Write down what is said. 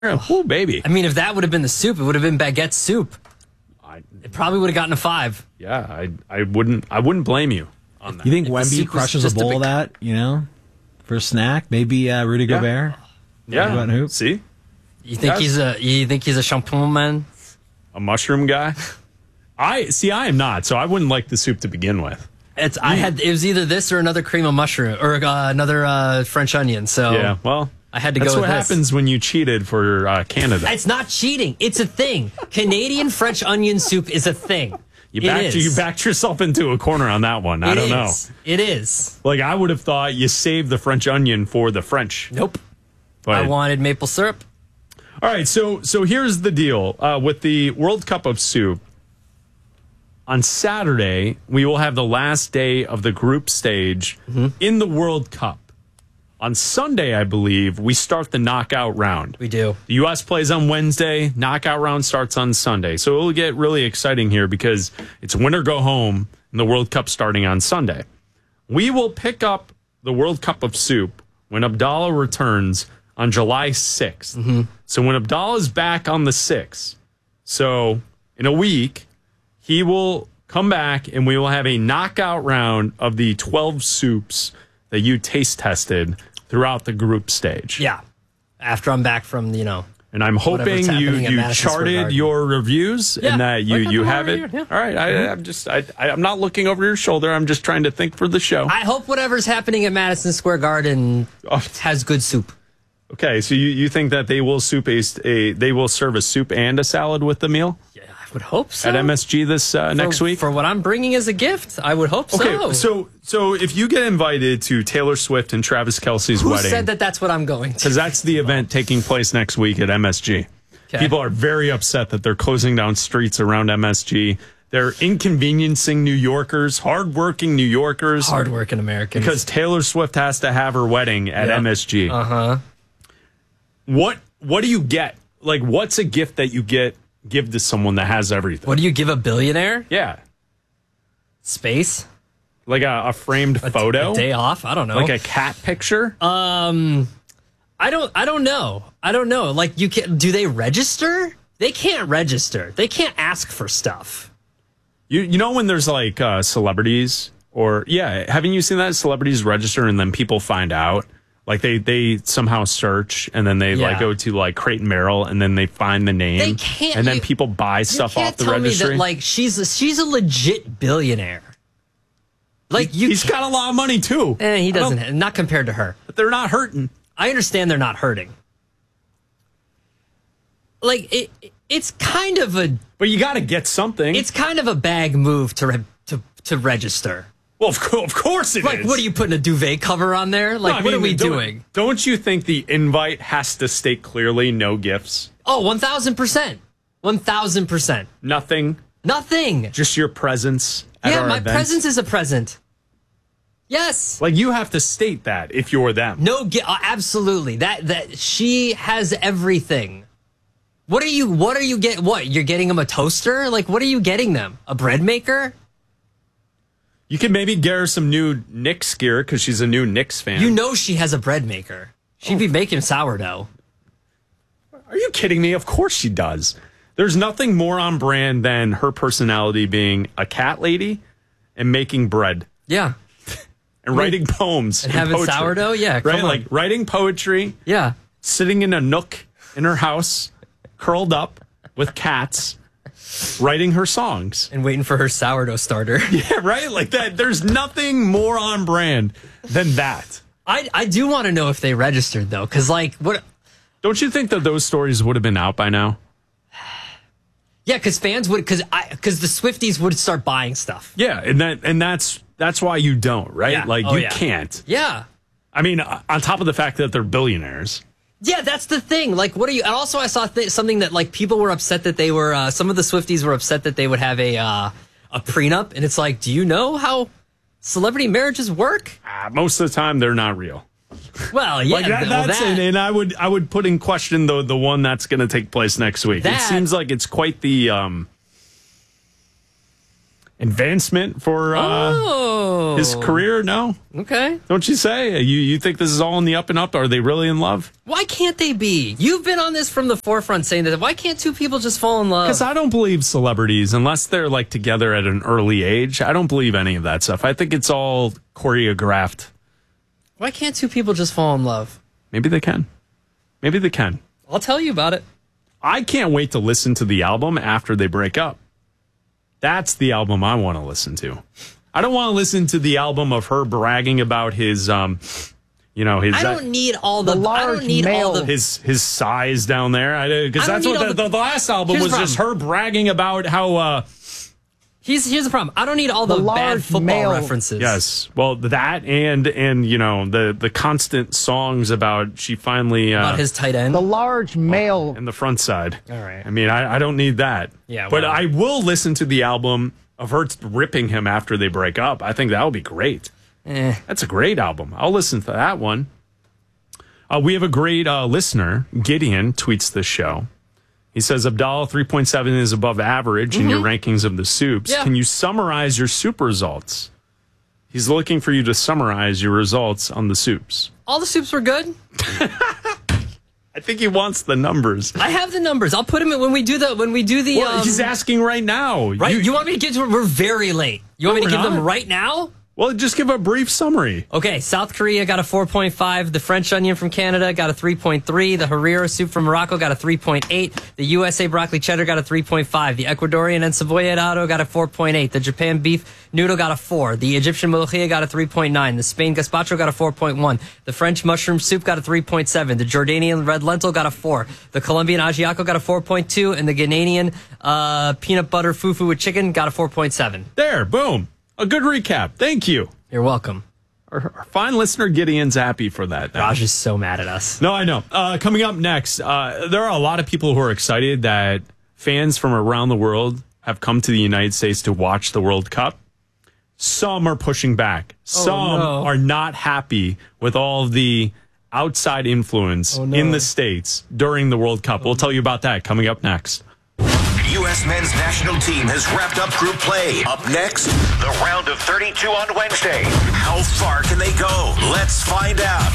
Oh, baby. I mean, if that would have been the soup, it would have been baguette soup. It probably would have gotten a 5. Yeah, I wouldn't blame you on that. You think If the Wemby soup was crushes a just a bowl big- of that, for a snack? Maybe Rudy Gobert? Yeah. About hoop? See? You think he's a champignon man? A mushroom guy? I am not, so I wouldn't like the soup to begin with. It was either this or another cream of mushroom or another French onion. So Yeah, well, I had to that's go with what this. happens when you cheated for Canada. It's not cheating. It's a thing. Canadian French onion soup is a thing. You backed yourself into a corner on that one. I don't know. It is. Like, I would have thought you saved the French onion for the French. Nope. But, I wanted maple syrup. all right, so here's the deal with the World Cup of Soup. On Saturday, we will have the last day of the group stage in the World Cup. On Sunday, I believe, we start the knockout round. We do. The U.S. plays on Wednesday. Knockout round starts on Sunday. So it'll get really exciting here because it's win or go home in the World Cup starting on Sunday. We will pick up the World Cup of Soup when Abdallah returns on July 6th. So when Abdallah's back on the 6th, so in a week, he will come back and we will have a knockout round of the 12 soups that you taste tested throughout the group stage. Yeah. After I'm back from, And I'm hoping Whatever's happening at you Madison Square charted Garden. your reviews Yeah, and that like you I'm have over it. here, yeah. All right. I'm not looking over your shoulder. I'm just trying to think for the show. I hope whatever's happening at Madison Square Garden has good soup. Okay, so you think that they will they will serve a soup and a salad with the meal Yeah, I would hope so. at MSG this next week? For what I'm bringing as a gift, I would hope Okay, so. so if you get invited to Taylor Swift and Travis Kelce's Who wedding, said that that's what I'm going to? because that's the event taking place next week at MSG. Okay. People are very upset that they're closing down streets around MSG. They're inconveniencing New Yorkers, hardworking New Yorkers, Hardworking Americans. because Taylor Swift has to have her wedding at MSG. Uh-huh. What do you get? Like, what's a gift that you give to someone that has everything? What do you give a billionaire? Yeah, Space? like a framed photo, A day off? I don't know. like a cat picture. I don't know. Like, do they register? They can't register. They can't ask for stuff. You know when there's like celebrities or haven't you seen that celebrities register and then people find out? Like they somehow search and then they like go to like Crate and Barrel and then they find the name. They can't. And then people buy stuff off the registry. You can't tell me that like she's a legit billionaire. Like he's got a lot of money too. He doesn't. Not compared to her. But they're not hurting. I understand they're not hurting. Like it's kind of a. But you got to get something. It's kind of a bag move to register. Well, of course it is. Like, what are you putting a duvet cover on there? Like, what are we doing? Don't you think the invite has to state clearly no gifts? Oh, 1,000%. 1,000%. Nothing. Nothing. Just your presence at our my events? presence is a present. Yes. Like, you have to state that if you're them. No, absolutely. That she has everything. What are you getting? What? You're getting them a toaster? Like, what are you getting them? A bread maker? You could maybe get her some new Knicks gear because she's a new Knicks fan. You know she has a bread maker. She'd be making sourdough. Are you kidding me? Of course she does. There's nothing more on brand than her personality being a cat lady and making bread. Yeah. And writing poems. And having poetry. sourdough? Yeah, come right? on. Like writing poetry. Yeah. Sitting in a nook in her house, curled up with cats, writing her songs. And waiting for her sourdough starter. Yeah, right? Like that. There's nothing more on brand than that. I do want to know if they registered, though, because, like, what... Don't you think that those stories would have been out by now? Yeah, because fans would... Because the Swifties would start buying stuff. Yeah, and that's why you don't, right? Yeah. Like, you can't. Yeah. I mean, on top of the fact that they're billionaires. Yeah, that's the thing. Like, what are you... And also, I saw something that, like, people were upset that they were... some of the Swifties were upset that they would have a prenup. And it's like, do you know how celebrity marriages work? Most of the time, they're not real. Well, yeah. Like and I would put in question the one that's going to take place next week. It seems like it's quite the advancement for his career? No? Okay. Don't you say? You think this is all in the up and up? Are they really in love? Why can't they be? You've been on this from the forefront saying that. Why can't two people just fall in love? Because I don't believe celebrities, unless they're like together at an early age, I don't believe any of that stuff. I think it's all choreographed. Why can't two people just fall in love? Maybe they can. Maybe they can. I'll tell you about it. I can't wait to listen to the album after they break up. That's the album I want to listen to. I don't want to listen to the album of her bragging about his, his. I don't need all the. I don't need all the. His size down there. Because that's what the last album was, just her bragging about how. Here's the problem. I don't need all the bad football references. Yes. Well, that and the constant songs about she finally about his tight end. The large male and the front side. All right. I mean, I don't need that. Yeah. But I will listen to the album of her ripping him after they break up. I think that would be great. That's a great album. I'll listen to that one. We have a great listener. Gideon tweets this show. He says, Abdallah, 3.7 is above average in your rankings of the soups. Yeah. Can you summarize your soup results? He's looking for you to summarize your results on the soups. All the soups were good. I think he wants the numbers. I have the numbers. I'll put them in when we do the. Well, he's asking right now. Right? You want me to get to it? We're very late. You want me to give them right now? Well, just give a brief summary. Okay, South Korea got a 4.5. The French onion from Canada got a 3.3. The Harira soup from Morocco got a 3.8. The USA broccoli cheddar got a 3.5. The Ecuadorian encebollado got a 4.8. The Japan beef noodle got a 4. The Egyptian molokhia got a 3.9. The Spain gazpacho got a 4.1. The French mushroom soup got a 3.7. The Jordanian red lentil got a 4. The Colombian ajiaco got a 4.2. And the Ghanaian peanut butter fufu with chicken got a 4.7. There, boom. A good recap. Thank you. You're welcome. Our fine listener Gideon's happy for that. Raj is so mad at us. No, I know. Coming up next, there are a lot of people who are excited that fans from around the world have come to the United States to watch the World Cup. Some are pushing back. Some are not happy with all of the outside influence in the States during the World Cup. We'll tell you about that coming up next. U.S. men's national team has wrapped up group play. Up next, the round of 32 on Wednesday. How far can they go? Let's find out.